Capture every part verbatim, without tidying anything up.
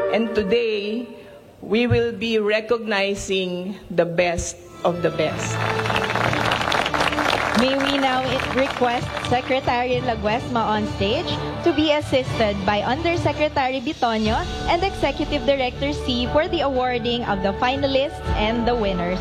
And today, we will be recognizing the best of the best. May we now request Secretary Laguesma on stage to be assisted by Undersecretary Bitonio and Executive Director C for the awarding of the finalists and the winners.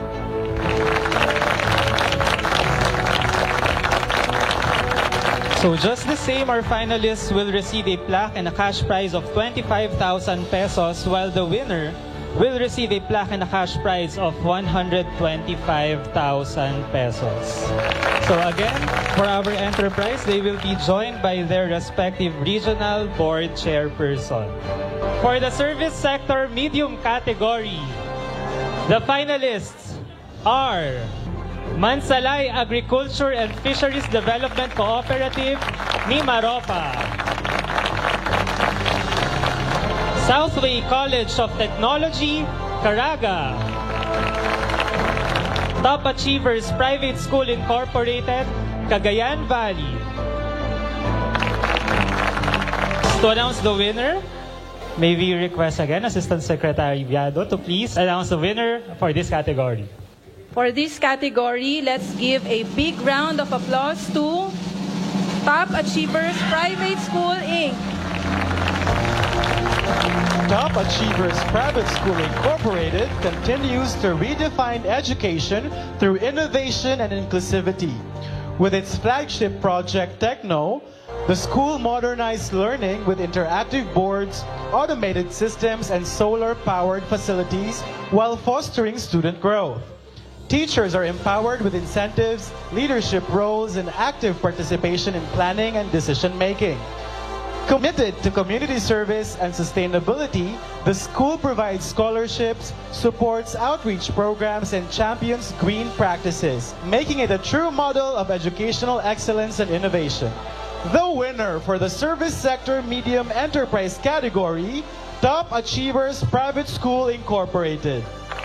So just the same, our finalists will receive a plaque and a cash prize of twenty-five thousand pesos, while the winner will receive a plaque and a cash prize of one hundred twenty-five thousand pesos. So again, for our enterprise, they will be joined by their respective regional board chairperson. For the service sector medium category, the finalists are Mansalay Agriculture and Fisheries Development Cooperative, Mimaropa. Southway College of Technology, Caraga. Top Achievers Private School Incorporated, Cagayan Valley. To announce the winner, may we request again Assistant Secretary Viado to please announce the winner for this category. For this category, let's give a big round of applause to Top Achievers Private School, Incorporated. Top Achievers Private School Incorporated continues to redefine education through innovation and inclusivity. With its flagship project, Techno, the school modernized learning with interactive boards, automated systems, and solar-powered facilities while fostering student growth. Teachers are empowered with incentives, leadership roles, and active participation in planning and decision-making. Committed to community service and sustainability, the school provides scholarships, supports outreach programs, and champions green practices, making it a true model of educational excellence and innovation. The winner for the Service Sector Medium Enterprise category, Top Achievers Private School Incorporated.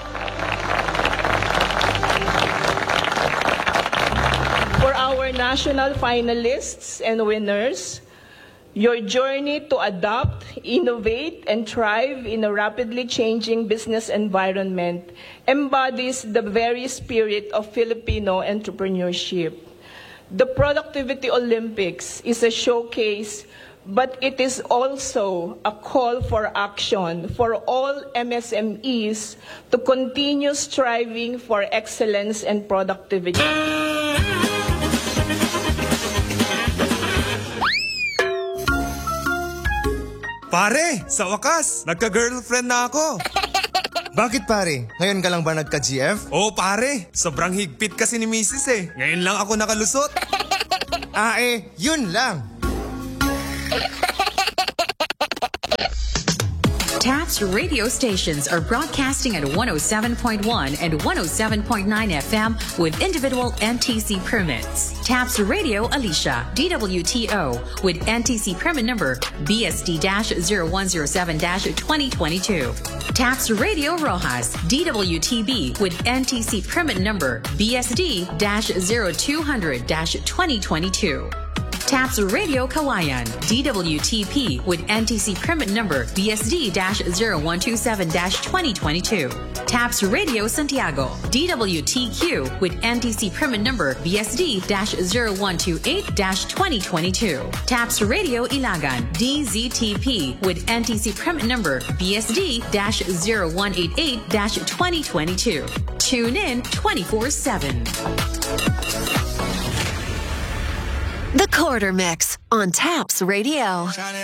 For our national finalists and winners, your journey to adapt, innovate, and thrive in a rapidly changing business environment embodies the very spirit of Filipino entrepreneurship. The Productivity Olympics is a showcase, but it is also a call for action for all M S M Es to continue striving for excellence and productivity. Pare, sa wakas, nagka-girlfriend na ako. Bakit pare? Ngayon ka lang ba nagka-G F? Oo pare, sobrang higpit kasi ni misis eh. Ngayon lang ako nakalusot. Ah eh, yun lang. TAPS radio stations are broadcasting at one oh seven point one and one oh seven point nine F M with individual N T C permits. TAPS Radio Alicia, D W T O, with N T C permit number B S D zero one zero seven twenty twenty-two. TAPS Radio Rojas, D W T B, with N T C permit number B S D zero two hundred twenty twenty-two. TAPS Radio Kawayan, D W T P, with N T C permit number B S D zero one two seven twenty twenty-two. TAPS Radio Santiago, D W T Q, with N T C permit number B S D zero one two eight twenty twenty-two. TAPS Radio Ilagan, D Z T P, with N T C permit number B S D zero one eight eight twenty twenty-two. Tune in twenty-four seven. The Quarter Mix on TAPS Radio.